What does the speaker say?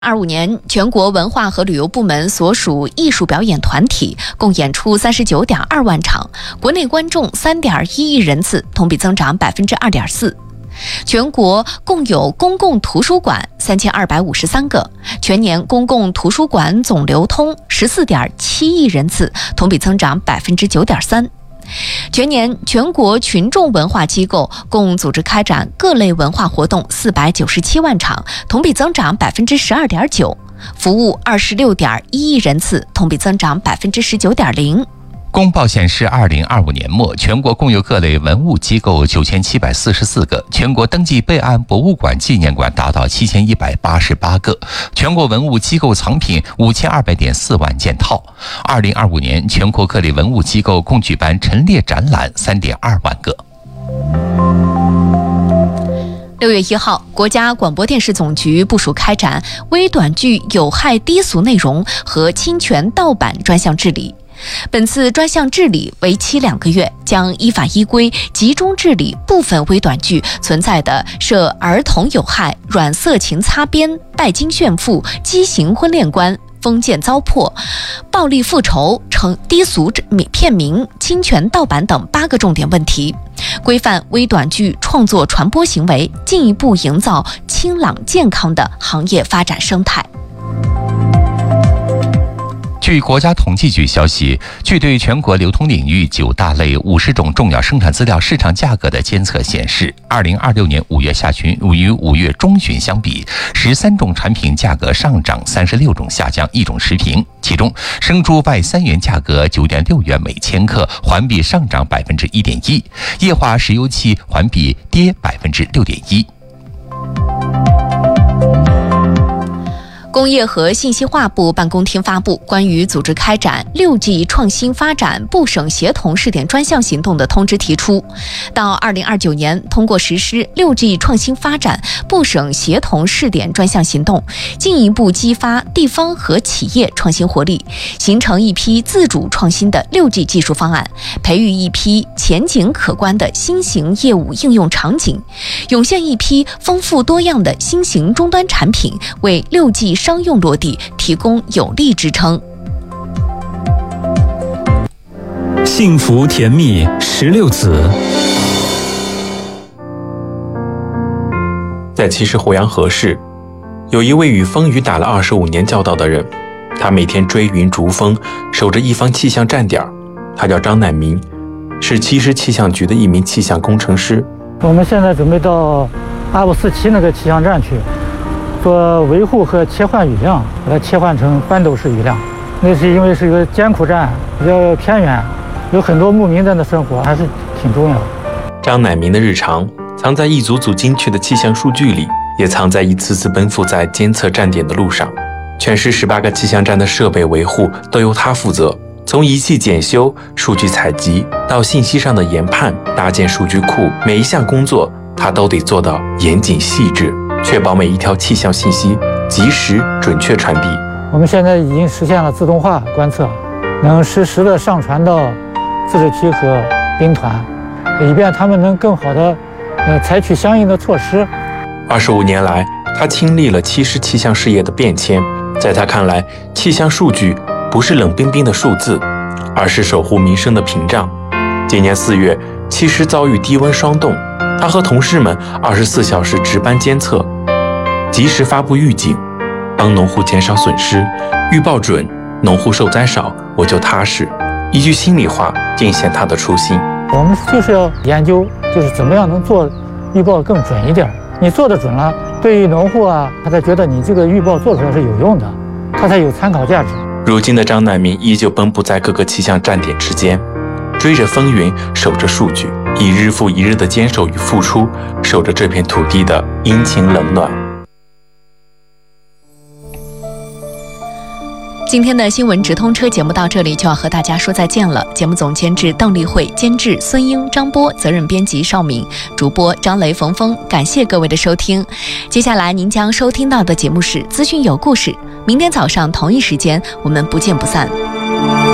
25年，全国文化和旅游部门所属艺术表演团体共演出39.2万场，国内观众3.1亿人次，同比增长2.4%。全国共有公共图书馆3253个，全年公共图书馆总流通14.7亿人次，同比增长9.3%。全年全国群众文化机构共组织开展各类文化活动497万场，同比增长12.9%，服务26.1亿人次，同比增长19.0%。 公报显示，2025年末，全国共有各类文物机构9744个，全国登记备案博物馆、纪念馆达到7188个，全国文物机构藏品5200.4万件套。2025年，全国各类文物机构共举办陈列展览3.2万个。 6月1号，国家广播电视总局部署开展微短剧有害低俗内容和侵权盗版专项治理。本次专项治理为期2个月，将依法依规集中治理部分微短剧存在的涉儿童有害、软色情擦边、拜金炫富、畸形婚恋观、封建糟粕、暴力复仇、低俗片名、侵权盗版等8个重点问题，规范微短剧创作传播行为，进一步营造清朗健康的行业发展生态。 据国家统计局消息，据对全国流通领域9大类50种重要生产资料市场价格的监测显示，2026年5月下旬与5月中旬相比，13种产品价格上涨，36种下降，1种持平。其中，生猪外3元价格9.6元每千克，环比上涨1.1%；液化石油气环比跌6.1%。 工业和信息化部办公厅发布关于组织开展6G 创新发展部省协同试点专项行动的通知提出，到2029年，通过实施6G 创新发展部省协同试点专项行动，进一步激发地方和企业创新活力，形成一批自主创新的6G 技术方案，培育一批前景可观的新型业务应用场景，涌现一批丰富多样的新型终端产品，为6G商用落地提供有力支撑。 幸福甜蜜16子。 在其实鄱阳河市，有一位与风雨打了25年交道的人，他每天追云逐风，守着一方气象站点。他叫张乃明，是其实气象局的一名气象工程师。 我们现在准备到阿布斯奇那个气象站去做维护和切换雨量，把它切换成翻斗式雨量。那是因为是一个艰苦站，比较偏远，有很多牧民在那生活，还是挺重要的。 张乃明的日常藏在一组组精确的气象数据里，也藏在一次次奔赴在监测站点的路上。全市18个气象站的设备维护都由他负责，从仪器检修、数据采集到信息上的研判、搭建数据库，每一项工作他都得做到严谨细致，确保每一条气象信息及时准确传递。 我们现在已经实现了自动化观测，能实时的上传到自治区和兵团，以便他们能更好的采取相应的措施。 25年来，他亲历了7师气象事业的变迁。在他看来，气象数据不是冷冰冰的数字，而是守护民生的屏障。今年4月，7师遭遇低温霜冻，他和同事们24小时值班监测，及时发布预警，帮农户减少损失。预报准，农户受灾少，我就踏实。一句心里话，尽显他的初心。 我们就是要研究，就是怎么样能做预报更准一点。你做得准了，对于农户啊，他才觉得你这个预报做出来是有用的，他才有参考价值。 如今的张乃明依旧奔波在各个气象站点之间，追着风云，守着数据，以日复一日的坚守与付出，守着这片土地的阴晴冷暖。 今天的新闻直通车节目到这里就要和大家说再见了。节目总监制邓丽慧，监制孙英、张波，责任编辑邵敏，主播张雷、冯峰。感谢各位的收听。接下来您将收听到的节目是资讯有故事。明天早上同一时间，我们不见不散。